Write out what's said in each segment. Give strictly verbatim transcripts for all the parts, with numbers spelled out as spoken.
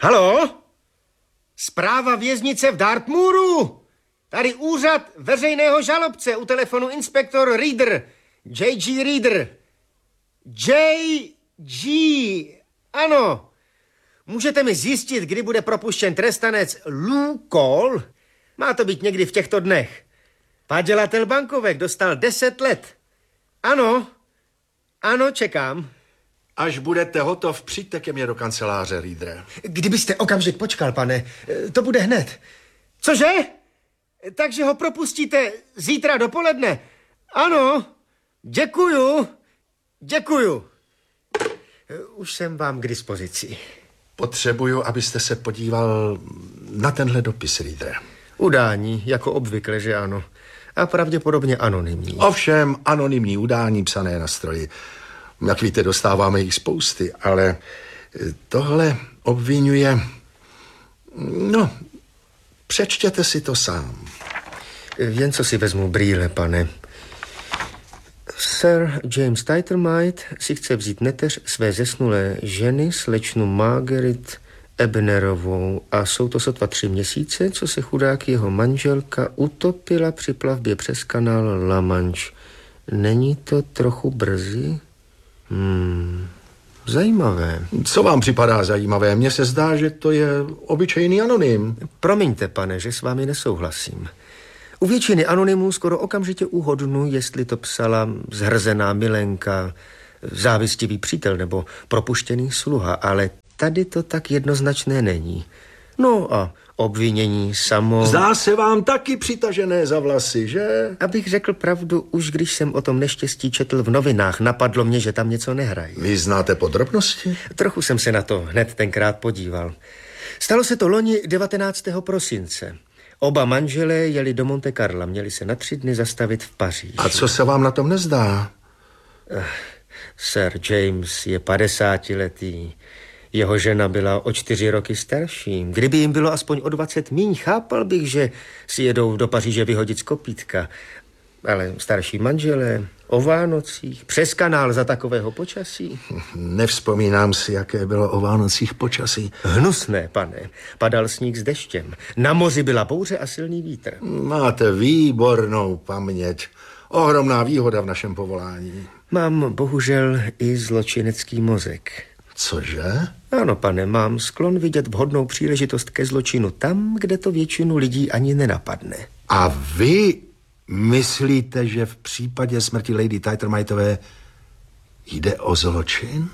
Halo? Zpráva věznice v Dartmouru? Tady úřad veřejného žalobce, u telefonu inspektor Reader. J G Reader. J G. Ano. Můžete mi zjistit, kdy bude propuštěn trestanec Lou Cole? Má to být někdy v těchto dnech. Padělatel bankovek dostal deset let. Ano. Ano, čekám. Až budete hotov, přijďte ke mně do kanceláře, Readere. Kdybyste okamžik počkal, pane, to bude hned. Cože? Takže ho propustíte zítra dopoledne? Ano, děkuju, děkuju. Už jsem vám k dispozici. Potřebuju, abyste se podíval na tenhle dopis, Readere. Udání, jako obvykle, že ano. A pravděpodobně anonymní. Ovšem, anonymní udání psané na stroji. Jak víte, dostáváme jich spousty, ale tohle obvinuje... No, přečtěte si to sám. Jen co si vezmu brýle, pane. Sir James Titlemite si chce vzít neteř své zesnulé ženy, slečnu Margaret Ebnerovou, a jsou to sotva tři měsíce, co se chudák jeho manželka utopila při plavbě přes kanál La Manche. Není to trochu brzy? Hmm, zajímavé. Co vám připadá zajímavé? Mně se zdá, že to je obyčejný anonym. Promiňte, pane, že s vámi nesouhlasím. U většiny anonymů skoro okamžitě uhodnu, jestli to psala zhrzená milenka, závistivý přítel nebo propuštěný sluha, ale tady to tak jednoznačné není. No a obvinění samo... Zdá se vám taky přitažené za vlasy, že? Abych řekl pravdu, už když jsem o tom neštěstí četl v novinách, napadlo mě, že tam něco nehrají. Vy znáte podrobnosti? Trochu jsem se na to hned tenkrát podíval. Stalo se to loni devatenáctého prosince. Oba manželé jeli do Monte Carla, měli se na tři dny zastavit v Paříži. A co se vám na tom nezdá? Uh, Sir James je padesátiletý. Jeho žena byla o čtyři roky starší. Kdyby jim bylo aspoň o dvacet míň, chápal bych, že si jedou do Paříže vyhodit z kopítka. Ale starší manželé o Vánocích, přes kanál za takového počasí. Nevzpomínám si, jaké bylo o Vánocích počasí. Hnusné, pane. Padal sníh s deštěm. Na moři byla bouře a silný vítr. Máte výbornou paměť. Ohromná výhoda v našem povolání. Mám bohužel i zločinecký mozek. Cože? Ano, pane, mám sklon vidět vhodnou příležitost ke zločinu tam, kde to většinu lidí ani nenapadne. A vy myslíte, že v případě smrti Lady Titlemaitové jde o zločin?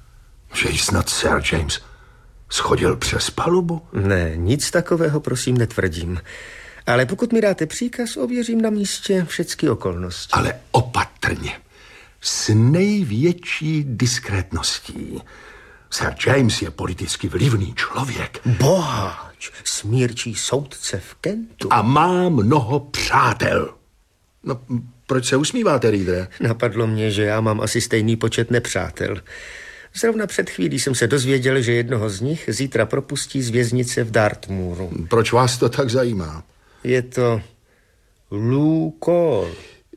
Že jí snad Sir James schodil přes palubu? Ne, nic takového prosím netvrdím. Ale pokud mi dáte příkaz, ověřím na místě všechny okolnosti. Ale opatrně. S největší diskrétností. Sir James je politicky vlivný člověk. Boháč, smírčí soudce v Kentu. A má mnoho přátel. No, proč se usmíváte, Readere? Napadlo mě, že já mám asi stejný počet nepřátel. Zrovna před chvílí jsem se dozvěděl, že jednoho z nich zítra propustí z věznice v Dartmouru. Proč vás to tak zajímá? Je to Lou Cole.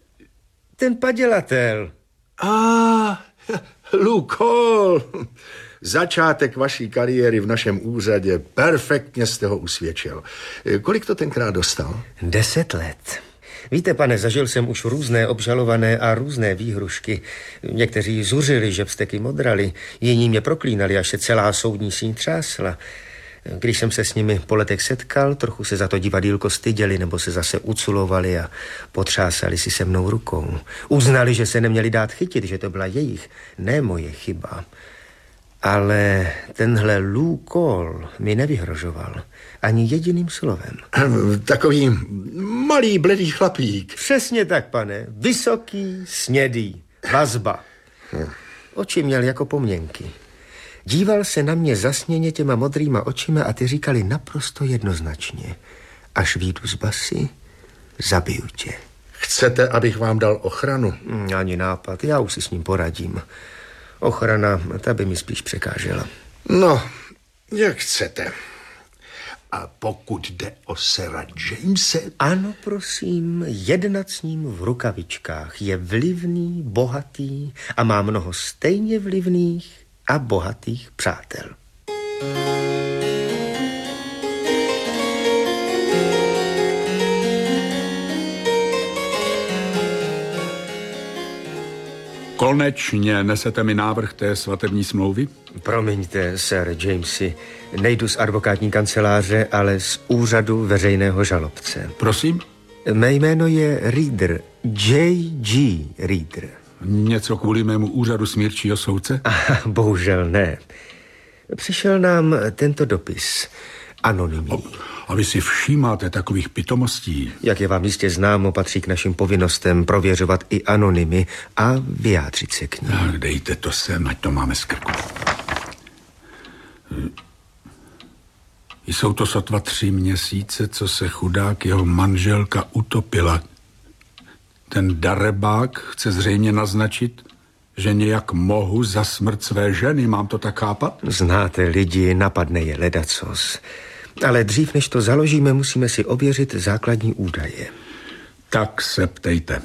Ten padělatel. A, ah, Lou Cole. Začátek vaší kariéry v našem úřadě. Perfektně jste ho usvědčil. Kolik to tenkrát dostal? Deset let. Víte, pane, zažil jsem už různé obžalované a různé výhrušky. Někteří zuřili, že vzteky modrali, jiní mě proklínali, až se celá soudní síň třásla. Když jsem se s nimi po letech setkal, trochu se za to divadýlko styděli nebo se zase uculovali a potřásali si se mnou rukou. Uznali, že se neměli dát chytit, že to byla jejich, ne moje chyba. Ale tenhle Lou Cole mi nevyhrožoval ani jediným slovem. Takový malý bledý chlapík. Přesně tak, pane. Vysoký, snědý, vazba. Oči měl jako poměnky. Díval se na mě zasněně těma modrýma očima a ty říkali naprosto jednoznačně. Až výjdu z basy, zabiju tě. Chcete, abych vám dal ochranu? Ani nápad, já už si s ním poradím. Ochrana, ta by mi spíš překážela. No, jak chcete. A pokud jde o Sira Jamese... Ano, prosím, jednat s ním v rukavičkách. Je vlivný, bohatý a má mnoho stejně vlivných a bohatých přátel. Konečně nesete mi návrh té svatební smlouvy? Promiňte, sir Jamesy, nejdu z advokátní kanceláře, ale z úřadu veřejného žalobce. Prosím? Mé jméno je Reader, J G Reader. Něco kvůli mému úřadu smírčího soudce? Aha, bohužel ne. Přišel nám tento dopis, anonymní. A vy si všímáte takových pitomostí? Jak je vám jistě známo, patří k našim povinnostem prověřovat i anonymy a vyjádřit se k nim. Tak dejte to sem, ať to máme z krku. Jsou to sotva tři měsíce, co se chudák jeho manželka utopila. Ten darebák chce zřejmě naznačit, že nějak mohu za smrt své ženy. Mám to tak chápat? Znáte lidi, napadne je ledacos. Ale dřív, než to založíme, musíme si ověřit základní údaje. Tak se ptejte.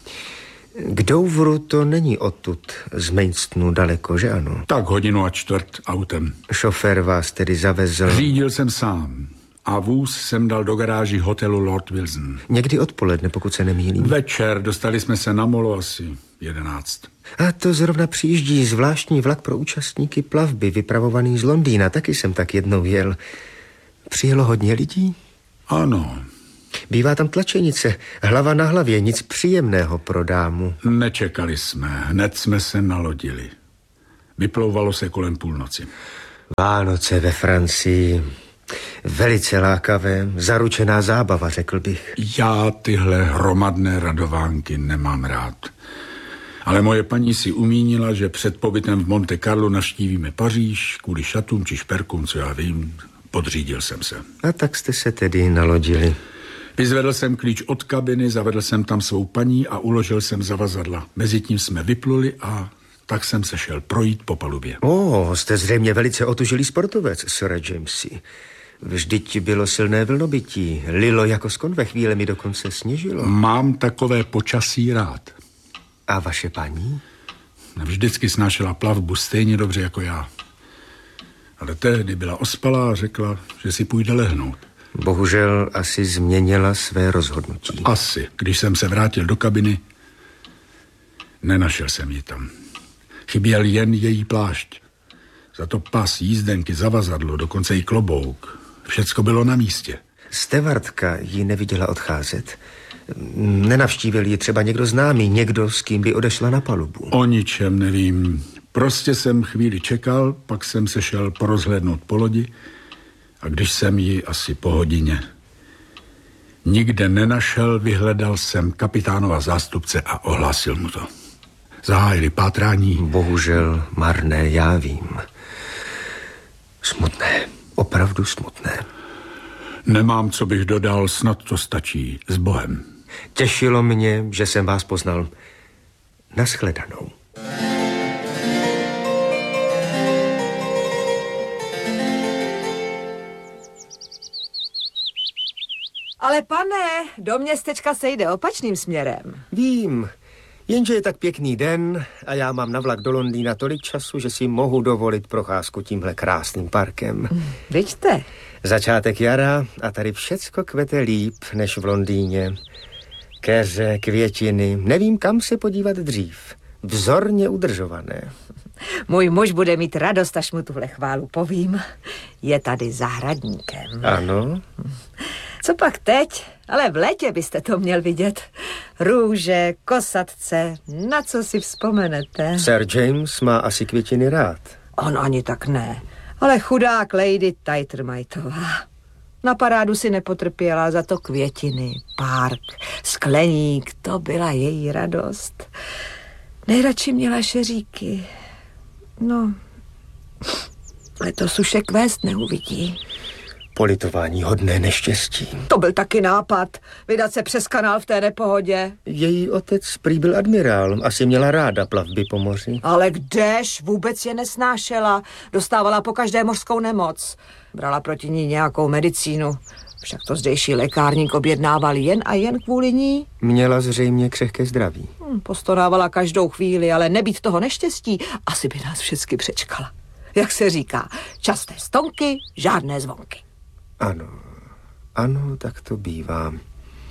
K Douvru to není odtud, z Mainstonu daleko, že ano? Tak hodinu a čtvrt autem. Šofér vás tedy zavezl... Řídil jsem sám a vůz jsem dal do garáži hotelu Lord Wilson. Někdy odpoledne, pokud se nemýlím. Večer dostali jsme se na molo asi jedenáct. A to zrovna přijíždí zvláštní vlak pro účastníky plavby, vypravovaný z Londýna. Taky jsem tak jednou jel. Přijelo hodně lidí? Ano. Bývá tam tlačenice, hlava na hlavě, nic příjemného pro dámu. Nečekali jsme, hned jsme se nalodili. Vyplouvalo se kolem půlnoci. Vánoce ve Francii, velice lákavé, zaručená zábava, řekl bych. Já tyhle hromadné radovánky nemám rád. Ale moje paní si umínila, že před pobytem v Monte Carlo navštívíme Paříž, kvůli šatům či šperkům, co já vím, podřídil jsem se. A tak jste se tedy nalodili. Vyzvedl jsem klíč od kabiny, zavedl jsem tam svou paní a uložil jsem zavazadla. Mezitím jsme vypluli a tak jsem se šel projít po palubě. O, jste zřejmě velice otužilý sportovec, sir Jamesy. Vždyť bylo silné vlnobytí, lilo jako z konve, chvíle mi dokonce sněžilo. Mám takové počasí rád. A vaše paní? Vždycky snášela plavbu stejně dobře jako já. Ale tehdy byla ospalá a řekla, že si půjde lehnout. Bohužel asi změnila své rozhodnutí. Asi. Když jsem se vrátil do kabiny, nenašel jsem ji tam. Chyběl jen její plášť. Za to pas, jízdenky, zavazadlo, dokonce i klobouk. Všecko bylo na místě. Stevardka ji neviděla odcházet. Nenavštívil ji třeba někdo známý, někdo, s kým by odešla na palubu. O ničem nevím. Prostě jsem chvíli čekal, pak jsem se šel porozhlédnout po lodi a když jsem ji asi po hodině nikde nenašel, vyhledal jsem kapitánova zástupce a ohlásil mu to. Zahájili pátrání. Bohužel marné, já vím. Smutné, opravdu smutné. Nemám, co bych dodal, snad to stačí. S Bohem. Těšilo mě, že jsem vás poznal. Naschledanou. Ale pane, do městečka se jde opačným směrem. Vím, jenže je tak pěkný den a já mám na vlak do Londýna tolik času, že si mohu dovolit procházku tímhle krásným parkem. Vidíte? Začátek jara a tady všecko kvete líp než v Londýně. Keře, květiny, nevím, kam se podívat dřív. Vzorně udržované. Můj muž bude mít radost, až mu tuhle chválu povím. Je tady zahradníkem. Ano. Co pak teď? Ale v létě byste to měl vidět. Růže, kosatce, na co si vzpomenete? Sir James má asi květiny rád. On ani tak ne. Ale chudák Lady Taitermajtová. Na parádu si nepotrpěla, za to květiny, park, skleník, to byla její radost. Nejradši měla šeříky. No, letos už je kvést neuvidí. Politování hodné neštěstí. To byl taky nápad, vydat se přes kanál v té nepohodě. Její otec prý byl admirál, asi měla ráda plavby po moři. Ale kdež, vůbec je nesnášela, dostávala po každé mořskou nemoc. Brala proti ní nějakou medicínu, však to zdejší lékárník objednával jen a jen kvůli ní. Měla zřejmě křehké zdraví. Hmm, postonávala každou chvíli, ale nebýt toho neštěstí, asi by nás všechny přečkala. Jak se říká, časté stonky, žádné zvonky. Ano, ano, tak to bývá.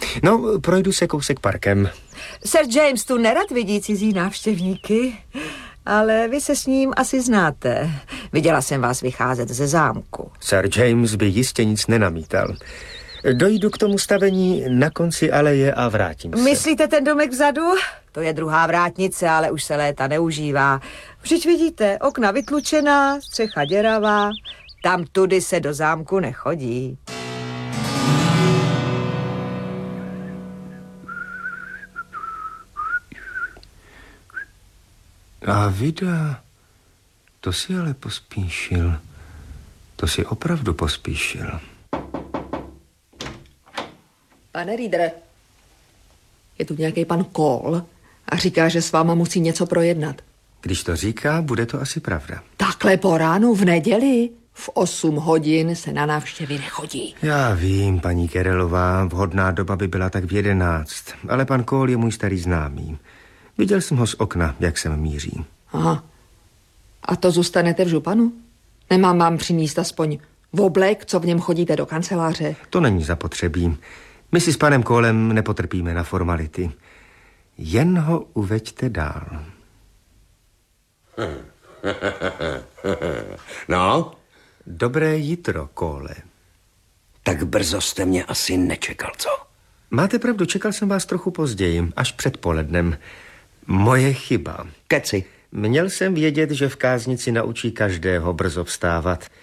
No, projdu se kousek parkem. Sir James tu nerad vidí cizí návštěvníky, ale vy se s ním asi znáte. Viděla jsem vás vycházet ze zámku. Sir James by jistě nic nenamítal. Dojdu k tomu stavení na konci aleje a vrátím se. Myslíte ten domek vzadu? To je druhá vrátnice, ale už se léta neužívá. Vždyť vidíte, okna vytlučená, střecha děravá. Tam tudy se do zámku nechodí. A vida, to si ale pospíšil. To si opravdu pospíšil. Pane Reader, je tu nějaký pan Cole a říká, že s váma musí něco projednat. Když to říká, bude to asi pravda. Takhle po ránu v neděli v osm hodin se na návštěvy nechodí. Já vím, paní Kerelová, vhodná doba by byla tak v jedenáct, ale pan Cole je můj starý známý. Viděl jsem ho z okna, jak sem míří. Aha. A to zůstanete v županu? Nemám vám přinést aspoň v oblek, co v něm chodíte do kanceláře? To není zapotřebí. My si s panem Kolem nepotrpíme na formality. Jen ho uveďte dál. No, Dobré jitro, Kole. tak brzo jste mě asi nečekal, co? Máte pravdu, čekal jsem vás trochu později, až před polednem. Moje chyba. Keci. Měl jsem vědět, že v káznici naučí každého brzo vstávat.